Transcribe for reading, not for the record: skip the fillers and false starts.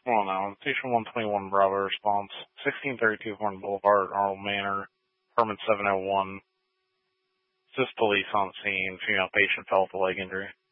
Well, now, Station 121 Bravo response, 1632 Horn Boulevard, Arnold Manor, Permit 701. Assist police on scene. Female patient fell with a leg injury.